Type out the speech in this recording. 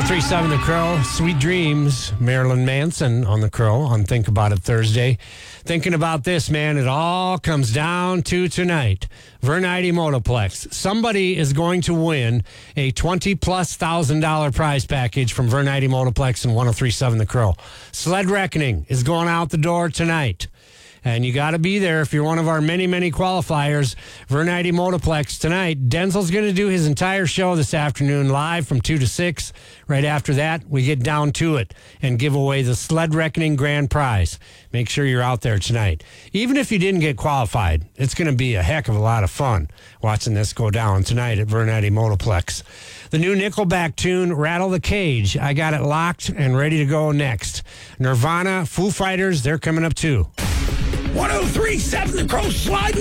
1037 The Crow, Sweet Dreams, Marilyn Manson on The Crow on Think About It Thursday. Thinking about this, man, it all comes down to tonight. Vernite Motoplex. Somebody is going to win a $20,000+ prize package from Vernite Motoplex and 1037 The Crow. Sled Reckoning is going out the door tonight. And you got to be there if you're one of our many, many qualifiers. Vernite Motoplex tonight. Denzel's going to do his entire show this afternoon live from 2 to 6. Right after that, we get down to it and give away the Sled Reckoning Grand Prize. Make sure you're out there tonight. Even if you didn't get qualified, it's going to be a heck of a lot of fun watching this go down tonight at Vernite Motoplex. The new Nickelback tune, Rattle the Cage. I got it locked and ready to go next. Nirvana, Foo Fighters, they're coming up too. 1037 The Crow sliding